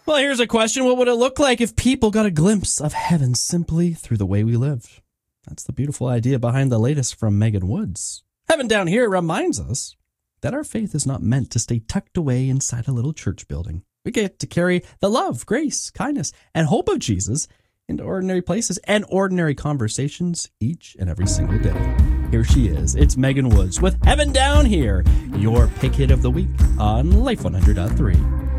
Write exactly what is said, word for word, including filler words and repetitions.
Well, here's a question. What would it look like if people got a glimpse of heaven simply through the way we lived? That's the beautiful idea behind the latest from Megan Woods. Heaven Down Here reminds us that our faith is not meant to stay tucked away inside a little church building. We get to carry the love, grace, kindness, and hope of Jesus into ordinary places and ordinary conversations each and every single day. Here she is. It's Megan Woods with Heaven Down Here, your pick hit of the week on Life one hundred point three.